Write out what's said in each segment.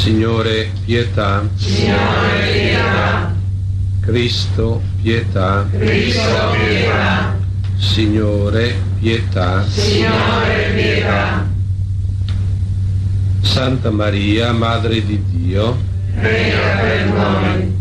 Signore, pietà. Signore, pietà. Cristo, pietà. Cristo, pietà. Signore, pietà. Signore, pietà. Santa Maria, Madre di Dio, Prega per noi.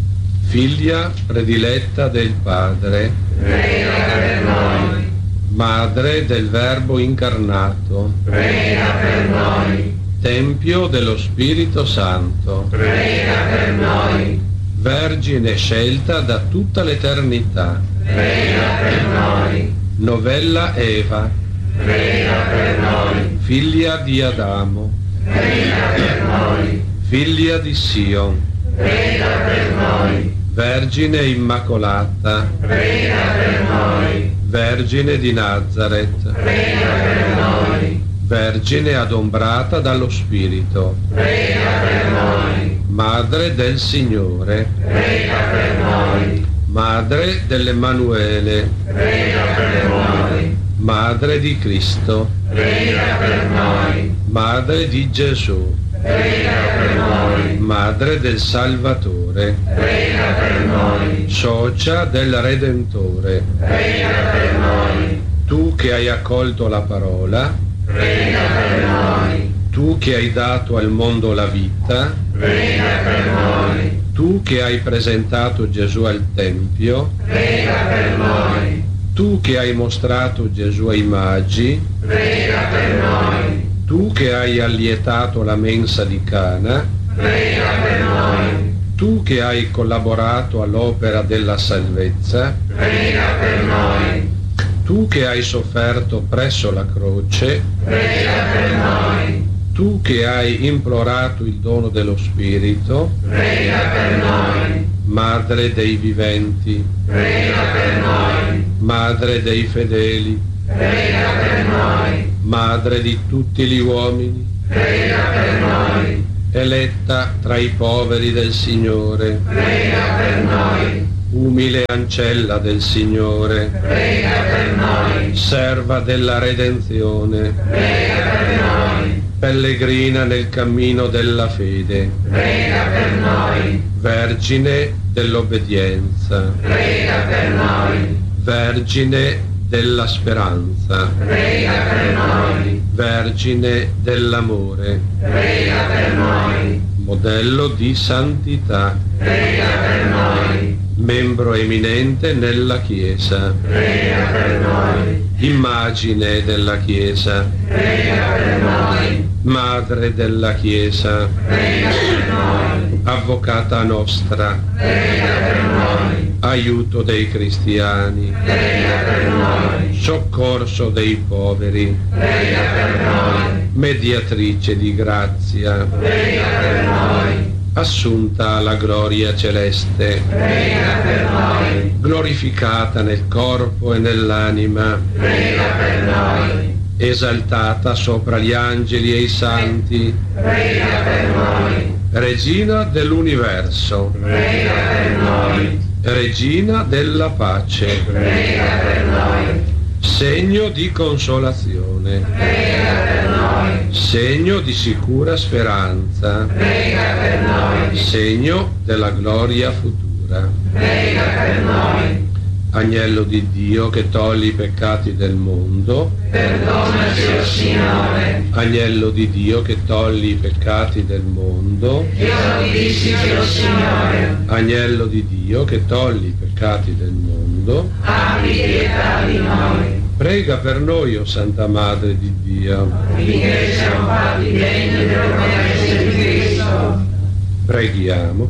Figlia prediletta del Padre, Prega per noi. Madre del Verbo incarnato, Prega per noi. Tempio dello Spirito Santo, Prega per noi. Vergine scelta da tutta l'eternità, Prega per noi. Novella Eva, Prega per noi. figlia di Adamo, Prega per noi. figlia di Sion, Prega per noi. Vergine Immacolata, Prega per noi. Vergine di Nazareth, Prega per noi. Vergine adombrata dallo Spirito, Prega per noi. Madre del Signore, Prega per noi. Madre dell'Emanuele, Prega per noi. Madre di Cristo, Prega per noi. Madre di Gesù, Prega per noi. Madre del Salvatore, Prega per noi. socia del Redentore, Prega per noi. tu che hai accolto la parola, Prega per noi. tu che hai dato al mondo la vita, Prega per noi. tu che hai presentato Gesù al Tempio, Prega per noi. tu che hai mostrato Gesù ai magi, Prega per noi. tu che hai allietato la mensa di Cana, Prega per noi. tu che hai collaborato all'opera della salvezza, Prega per noi. tu che hai sofferto presso la croce, Prega per noi. tu che hai implorato il dono dello Spirito, Prega per noi. Madre dei viventi, Prega per noi. Madre dei fedeli, Prega per noi. Madre di tutti gli uomini, Prega per noi. eletta tra i poveri del Signore, Prega per noi. umile ancella del Signore, Prega per noi. serva della redenzione, Prega per noi. pellegrina nel cammino della fede, Prega per noi. vergine dell'obbedienza, Prega per noi. vergine della speranza, Prega per noi. vergine dell'amore, Prega per noi. modello di santità, Prega per noi. membro eminente nella Chiesa, Prega per noi. immagine della Chiesa, Prega per noi. madre della Chiesa, Prega per noi. avvocata nostra, Prega per noi. aiuto dei cristiani, Prega per noi. soccorso dei poveri, Prega per noi. mediatrice di grazia, Prega per noi. assunta alla gloria celeste, Prega per noi. glorificata nel corpo e nell'anima, Prega per noi. esaltata sopra gli angeli e i santi, Prega per noi. regina dell'universo, Prega per noi. regina della pace, Prega per noi. segno di consolazione, Prega per noi. segno di sicura speranza, Prega per noi. segno della gloria futura. Prega per noi. Agnello di Dio che togli i peccati del mondo, Perdonaci, o Signore. Agnello di Dio che togli i peccati del mondo, Esaudisci, o Signore. Agnello di Dio che togli i peccati del mondo, Abbi pietà di noi. prega per noi, o Santa Madre di Dio. Finché siamo fatti degni del promesse di Cristo. Preghiamo.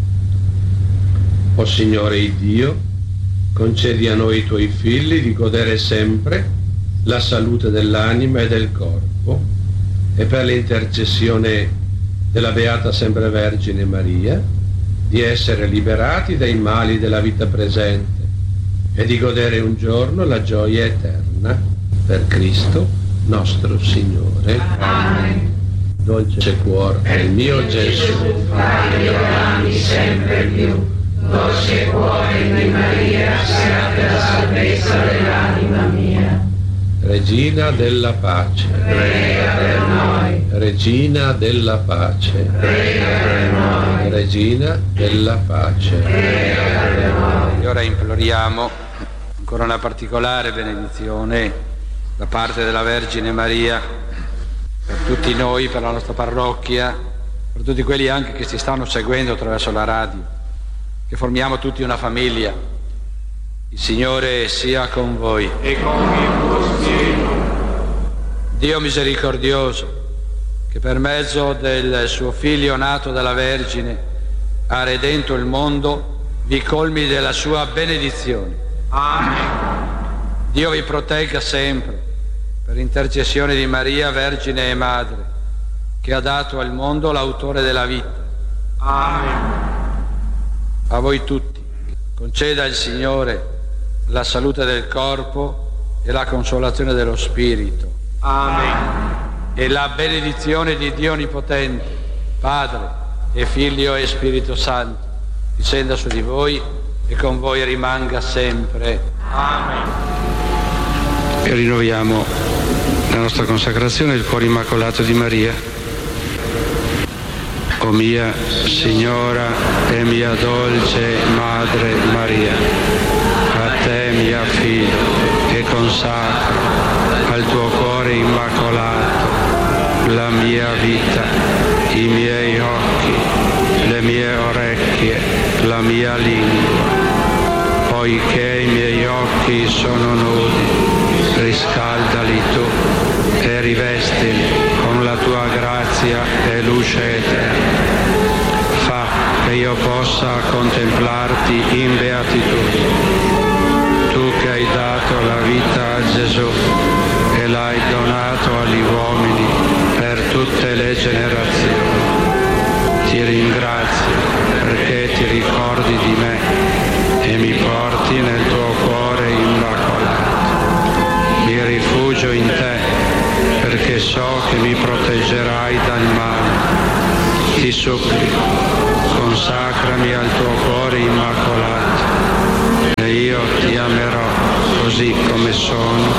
O Signore Dio, concedi a noi tuoi figli di godere sempre la salute dell'anima e del corpo, e per l'intercessione della Beata Sempre Vergine Maria, di essere liberati dai mali della vita presente e di godere un giorno la gioia eterna. Per Cristo nostro Signore. Amen. Dolce cuore del mio Gesù, Fai migliorarmi sempre più. Dolce cuore di Maria, sia per la salvezza dell'anima mia. Regina della pace, prega per noi. Regina della pace, Prega per noi. Regina della pace, Prega per noi. E ora imploriamo ancora una particolare benedizione da parte della Vergine Maria per tutti noi, per la nostra parrocchia, per tutti quelli anche che ci stanno seguendo attraverso la radio, che formiamo tutti una famiglia. Il Signore sia con voi. E con il tuo spirito. Dio misericordioso, che per mezzo del suo Figlio nato dalla Vergine ha redento il mondo, vi colmi della sua benedizione. Amen. Dio vi protegga sempre, per intercessione di Maria, Vergine e Madre, che ha dato al mondo l'autore della vita. Amen. A voi tutti, conceda il Signore la salute del corpo e la consolazione dello spirito. Amen. E la benedizione di Dio Onnipotente, Padre e Figlio e Spirito Santo, discenda su di voi e con voi rimanga sempre. Amen. E rinnoviamo la nostra consacrazione al cuore immacolato di Maria. O mia Signora e mia dolce Madre Maria, a te mi affido e consacro al tuo cuore immacolato la mia vita, i miei occhi, le mie orecchie, la mia lingua. Poiché i miei occhi sono nudi, riscaldali tu e rivestili con la tua grazia e luce eterna. Fa che io possa contemplarti in beatitudine. Tu che hai dato la vita a Gesù e l'hai donato agli uomini per tutte le generazioni. Ti ringrazio perché ti ricordi di me e mi porti nel tuo cuore immacolato. Mi rifugio in te perché so che mi proteggerai dal male. Ti supplico, consacrami al tuo cuore immacolato e io ti amerò così come sono